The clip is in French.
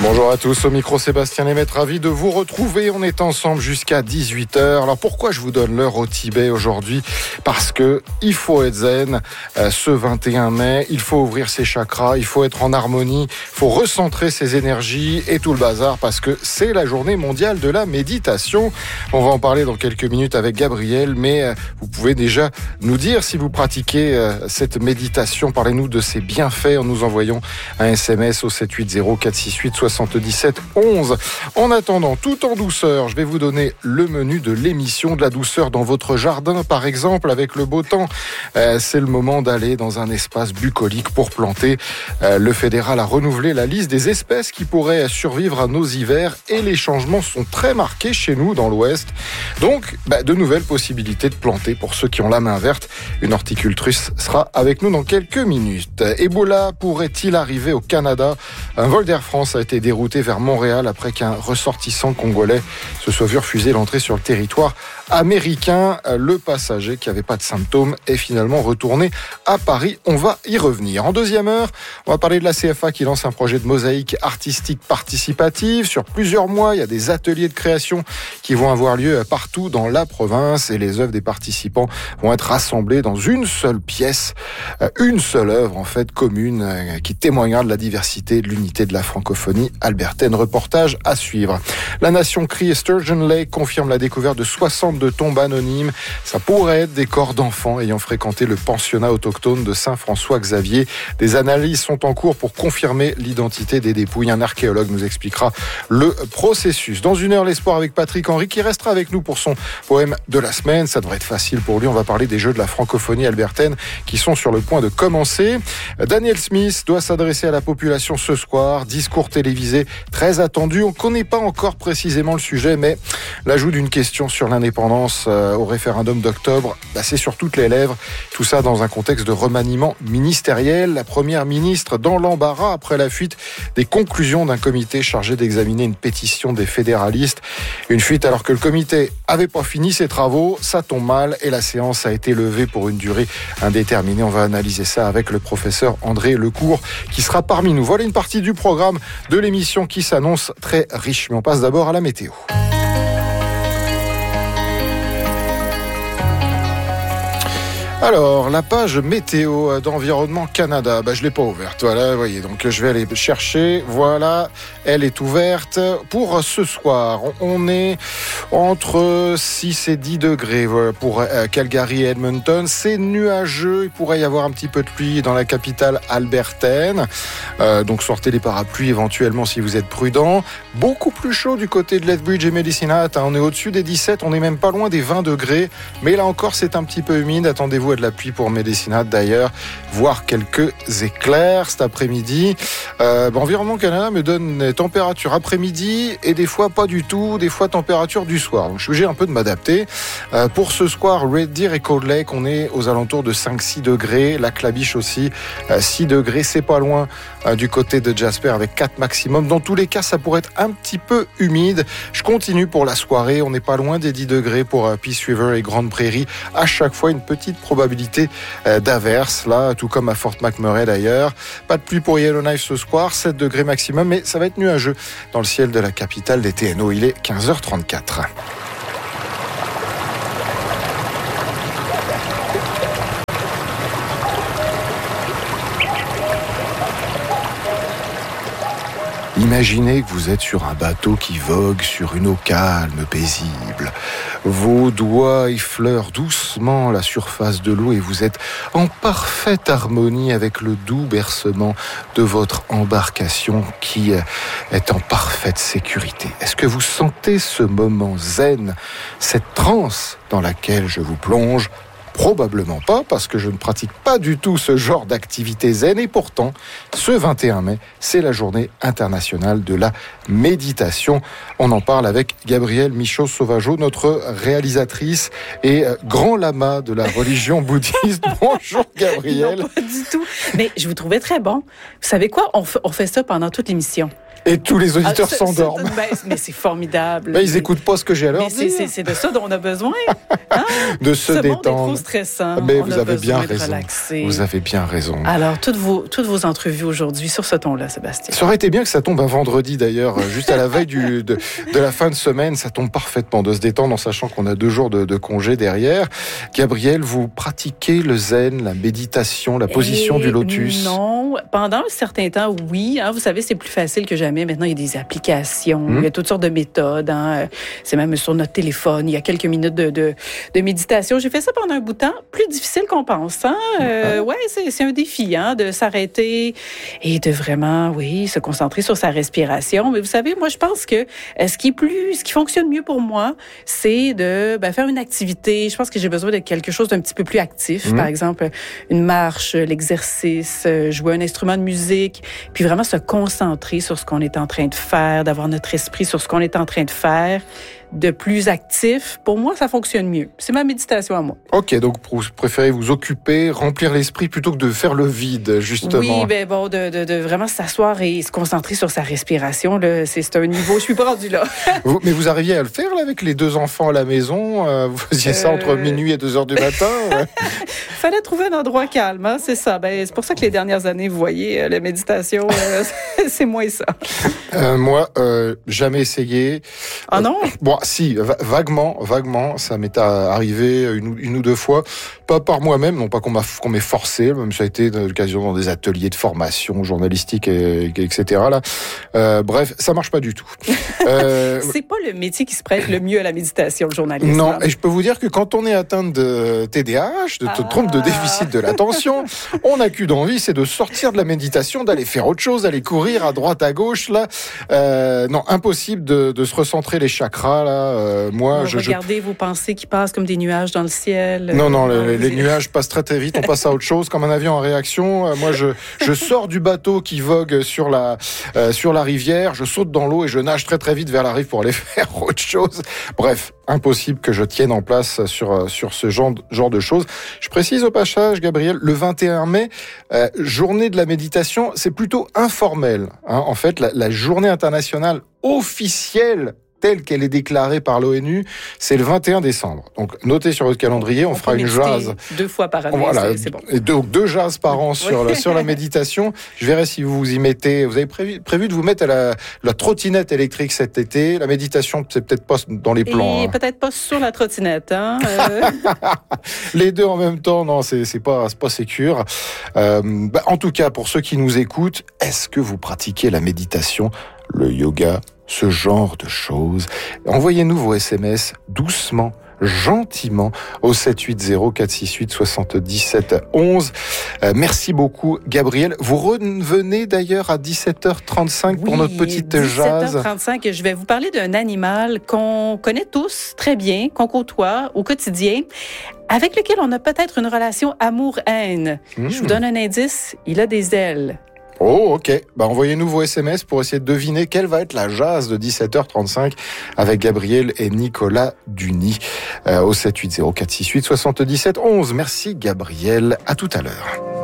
Bonjour à tous, au micro Sébastien Lemaitre, ravi de vous retrouver. On est ensemble jusqu'à 18h. Alors pourquoi je vous donne l'heure au Tibet aujourd'hui ? Parce que il faut être zen ce 21 mai, il faut ouvrir ses chakras, il faut être en harmonie, il faut recentrer ses énergies et tout le bazar parce que c'est la journée mondiale de la méditation. On va en parler dans quelques minutes avec Gabriel, mais vous pouvez déjà nous dire si vous pratiquez cette méditation. Parlez-nous de ses bienfaits en nous envoyant un SMS au 780 468 77 11. En attendant, tout en douceur, je vais vous donner le menu de l'émission. De la douceur dans votre jardin, par exemple, avec le beau temps. C'est le moment d'aller dans un espace bucolique pour planter. Le fédéral a renouvelé la liste des espèces qui pourraient survivre à nos hivers et les changements sont très marqués chez nous dans l'Ouest. Donc, de nouvelles possibilités de planter pour ceux qui ont la main verte. Une horticultrice sera avec nous dans quelques minutes. Ebola pourrait-il arriver au Canada ? Un vol d'Air France a été dérouté vers Montréal après qu'un ressortissant congolais se soit vu refuser l'entrée sur le territoire américain. Le passager qui n'avait pas de symptômes est finalement retourné à Paris. On va y revenir. En deuxième heure, on va parler de la CFA qui lance un projet de mosaïque artistique participative. Sur plusieurs mois, il y a des ateliers de création qui vont avoir lieu partout dans la province et les œuvres des participants vont être rassemblées dans une seule pièce, une seule œuvre en fait commune qui témoignera de la diversité et de l'unité de la francophonie albertaine. Reportage à suivre. La Nation crie et Sturgeon Lake confirme la découverte de 62 tombes anonymes. Ça pourrait être des corps d'enfants ayant fréquenté le pensionnat autochtone de Saint-François-Xavier. Des analyses sont en cours pour confirmer l'identité des dépouilles. Un archéologue nous expliquera le processus. Dans une heure, les sports avec Patrick Henry qui restera avec nous pour son poème de la semaine. Ça devrait être facile pour lui. On va parler des Jeux de la francophonie albertaine qui sont sur le point de commencer. Daniel Smith doit s'adresser à la population ce soir. Discours télévisé très attendu. On ne connaît pas encore précisément le sujet, mais l'ajout d'une question sur l'indépendance au référendum d'octobre, c'est sur toutes les lèvres. Tout ça dans un contexte de remaniement ministériel. La première ministre dans l'embarras après la fuite des conclusions d'un comité chargé d'examiner une pétition des fédéralistes. Une fuite alors que le comité avait pas fini ses travaux. Ça tombe mal et la séance a été levée pour une durée indéterminée. On va analyser ça avec le professeur André Lecourt qui sera parmi nous. Voilà une partie du programme de l'émission qui s'annonce très riche. Mais on passe d'abord à la météo. Alors, la page météo d'Environnement Canada, je l'ai pas ouverte, voilà, vous voyez, donc je vais aller chercher, voilà, elle est ouverte. Pour ce soir, on est entre 6 et 10 degrés pour Calgary et Edmonton, c'est nuageux, il pourrait y avoir un petit peu de pluie dans la capitale albertaine, donc sortez les parapluies éventuellement si vous êtes prudent. Beaucoup plus chaud du côté de Lethbridge et Medicine Hat, on est au-dessus des 17, on n'est même pas loin des 20 degrés, mais là encore c'est un petit peu humide, attendez-vous à de la pluie pour Medicine Hat d'ailleurs, voire quelques éclairs cet après-midi. Environnement Canada me donne des températures après-midi et des fois pas du tout, des fois température du soir. Donc je suis obligé un peu de m'adapter. Pour ce soir, Red Deer et Cold Lake, on est aux alentours de 5-6 degrés. La Clabiche aussi, 6 degrés. C'est pas loin du côté de Jasper avec 4 maximum. Dans tous les cas, ça pourrait être un petit peu humide. Je continue pour la soirée. On n'est pas loin des 10 degrés pour Peace River et Grande Prairie. À chaque fois, une petite probabilité d'averse, là, tout comme à Fort McMurray d'ailleurs. Pas de pluie pour Yellowknife ce soir, 7 degrés maximum, mais ça va être nuageux dans le ciel de la capitale des TNO. Il est 15h34. Imaginez que vous êtes sur un bateau qui vogue sur une eau calme, paisible. Vos doigts effleurent doucement la surface de l'eau et vous êtes en parfaite harmonie avec le doux bercement de votre embarcation qui est en parfaite sécurité. Est-ce que vous sentez ce moment zen, cette transe dans laquelle je vous plonge ? Probablement pas, parce que je ne pratique pas du tout ce genre d'activité zen. Et pourtant, ce 21 mai, c'est la journée internationale de la méditation. On en parle avec Gabrielle Michaud-Sauvageau, notre réalisatrice et grand lama de la religion bouddhiste. Bonjour Gabrielle. Non, pas du tout. Mais je vous trouvais très bon. Vous savez quoi? On fait ça pendant toute l'émission. Et tous les auditeurs s'endorment. Mais c'est formidable. Ils n'écoutent pas ce que j'ai à leur dire. C'est de ça dont on a besoin. Hein? De se détendre. Monde est trop stressant. Mais on vous a avez bien besoin de raison. relaxer. Vous avez bien raison. Alors, toutes vos entrevues aujourd'hui sur ce ton-là, Sébastien. Ça aurait été bien que ça tombe un vendredi d'ailleurs, juste à la veille de la fin de semaine. Ça tombe parfaitement de se détendre en sachant qu'on a 2 jours de congé derrière. Gabrielle, vous pratiquez le zen, la méditation, la position du lotus? Non, pendant un certain temps, oui. Hein, vous savez, c'est plus facile que jamais. Maintenant, il y a des applications, il y a toutes sortes de méthodes. Hein. C'est même sur notre téléphone. Il y a quelques minutes de méditation. J'ai fait ça pendant un bout de temps. Plus difficile qu'on pense. Hein. Ouais, c'est un défi de s'arrêter et de vraiment, se concentrer sur sa respiration. Mais vous savez, moi, je pense que ce qui fonctionne mieux pour moi, c'est de faire une activité. Je pense que j'ai besoin de quelque chose d'un petit peu plus actif. Par exemple, une marche, l'exercice, jouer un instrument de musique, puis vraiment se concentrer sur ce qu'on est en train de faire, d'avoir notre esprit sur ce qu'on est en train de faire, de plus actif. Pour moi, ça fonctionne mieux. C'est ma méditation à moi. OK, donc vous préférez vous occuper, remplir l'esprit plutôt que de faire le vide, justement. Oui, de vraiment s'asseoir et se concentrer sur sa respiration, là, c'est un niveau, je suis pas rendue là. Mais vous arriviez à le faire là, avec les 2 enfants à la maison? Vous faisiez ça entre minuit et 2 heures du matin? Fallait trouver un endroit calme, hein, c'est ça. C'est pour ça que les dernières années, vous voyez, la méditation, c'est moins ça. Moi, jamais essayé. Ah non? Bon, si, vaguement, ça m'est arrivé une ou 2 fois, pas par moi-même, non pas qu'on m'ait forcé, même ça a été l'occasion dans des ateliers de formation journalistique, etc. Là. Bref, ça marche pas du tout. C'est pas le métier qui se prête le mieux à la méditation, le journalisme. Non, et je peux vous dire que quand on est atteint de TDAH, de trouble de déficit de l'attention, on n'a qu'une envie, c'est de sortir de la méditation, d'aller faire autre chose, d'aller courir à droite, à gauche, là. Non, impossible de se recentrer les chakras, là. Regardez vos pensées qui passent comme des nuages dans le ciel. Non, les nuages passent très très vite, on passe à autre chose, comme un avion en réaction. Moi, je sors du bateau qui vogue sur la rivière, je saute dans l'eau et je nage très très vite vers la rive pour aller faire autre chose. Bref, impossible que je tienne en place sur ce genre de choses. Je précise au passage, Gabrielle, le 21 mai, journée de la méditation, c'est plutôt informel. Hein. En fait, la journée internationale officielle telle qu'elle est déclarée par l'ONU, c'est le 21 décembre. Donc, notez sur votre calendrier, on fera une jazz. 2 fois par année, voilà, c'est bon. Et 2 jazz par an sur la méditation. Je verrai si vous y mettez... Vous avez prévu de vous mettre à la trottinette électrique cet été. La méditation, c'est peut-être pas dans les plans. Et peut-être pas sur la trottinette. Hein, Les 2 en même temps, non, c'est pas sécure. En tout cas, pour ceux qui nous écoutent, est-ce que vous pratiquez la méditation, le yoga, ce genre de choses? Envoyez-nous vos SMS doucement, gentiment au 780-468-77-11. Merci beaucoup, Gabrielle. Vous revenez d'ailleurs à 17h35 pour notre petite jazz. 17h35, je vais vous parler d'un animal qu'on connaît tous très bien, qu'on côtoie au quotidien, avec lequel on a peut-être une relation amour-haine. Je vous donne un indice, il a des ailes. Oh, OK. Envoyez-nous vos SMS pour essayer de deviner quelle va être la jazz de 17h35 avec Gabrielle et Nicolas Duny au 780-468-77-11. Merci, Gabrielle. À tout à l'heure.